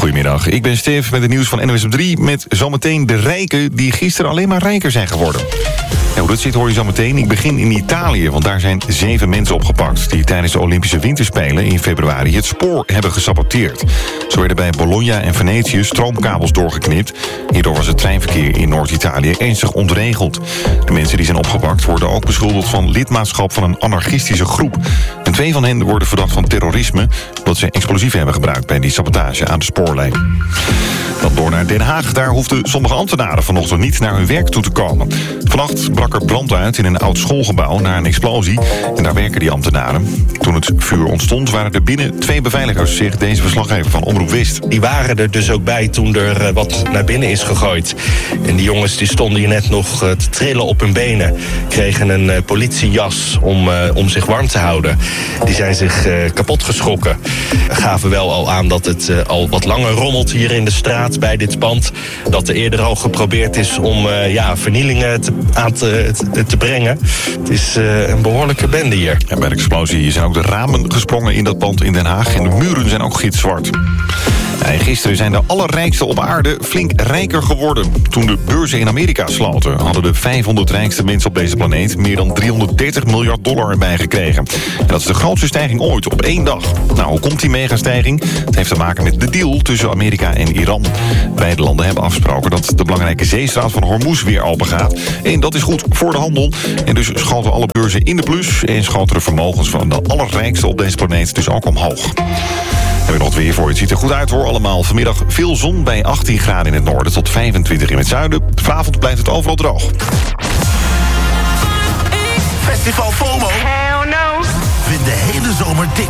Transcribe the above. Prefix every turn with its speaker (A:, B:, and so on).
A: Goedemiddag, ik ben Stef met het nieuws van NOS op 3... met zometeen de rijken die gisteren alleen maar rijker zijn geworden. Ja, hoe dat zit hoor je zometeen. Ik begin in Italië, want daar zijn 7 mensen opgepakt... die tijdens de Olympische Winterspelen in februari het spoor hebben gesaboteerd. Zo werden bij Bologna en Venetië stroomkabels doorgeknipt. Hierdoor was het treinverkeer in Noord-Italië ernstig ontregeld. De mensen die zijn opgepakt worden ook beschuldigd van lidmaatschap van een anarchistische groep. En 2 van hen worden verdacht van terrorisme... omdat ze explosieven hebben gebruikt bij die sabotage aan de spoorlijn. Dan door naar Den Haag. Daar hoefden sommige ambtenaren vanochtend niet naar hun werk toe te komen. Vannacht brak er brand uit in een oud schoolgebouw na een explosie. En daar werken die ambtenaren. Toen het vuur ontstond waren er binnen 2 beveiligers, zegt deze verslaggever van Omroep West.
B: Die waren er dus ook bij toen er wat naar binnen is gegooid. En die jongens die stonden hier net nog te trillen op hun benen. Kregen een politiejas om zich warm te houden. Die zijn zich kapot geschrokken. Gaven wel al aan dat het al wat langer rommelt hier in de straat bij dit pand. Dat er eerder al geprobeerd is om vernielingen aan te brengen. Het is een behoorlijke bende hier.
A: En bij de explosie zijn ook de ramen gesprongen in dat pand in Den Haag. En de muren zijn ook gitzwart. En gisteren zijn de allerrijksten op aarde flink rijker geworden. Toen de beurzen in Amerika sloten... hadden de 500 rijkste mensen op deze planeet... meer dan $330 miljard erbij gekregen. En dat is de grootste stijging ooit op 1 dag. Nou, hoe komt die megastijging? Het heeft te maken met de deal tussen Amerika en Iran. Beide landen hebben afgesproken dat de belangrijke zeestraat van Hormuz weer open gaat. En dat is goed voor de handel. En dus schoten alle beurzen in de plus... en schoten de vermogens van de allerrijkste op deze planeet dus ook omhoog. Heb ik nog het weer voor je. Het ziet er goed uit hoor allemaal. Vanmiddag veel zon bij 18 graden in het noorden tot 25 in het zuiden. Vanavond blijft het overal droog.
C: Festival FOMO.
D: Hell no.
C: Vind de hele zomer dik